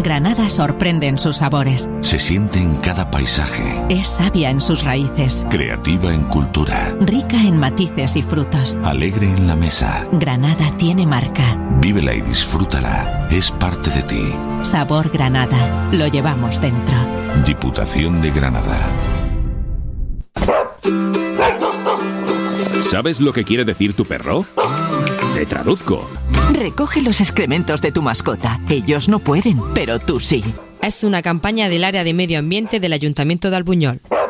Granada sorprende en sus sabores. Se siente en cada paisaje. Es sabia en sus raíces. Creativa en cultura. Rica en matices y frutos. Alegre en la mesa. Granada tiene marca. Vívela y disfrútala. Es parte de ti. Sabor Granada. Lo llevamos dentro. Diputación de Granada. ¿Sabes lo que quiere decir tu perro? Te traduzco. Recoge los excrementos de tu mascota. Ellos no pueden, pero tú sí. Es una campaña del área de medio ambiente del Ayuntamiento de Albuñol.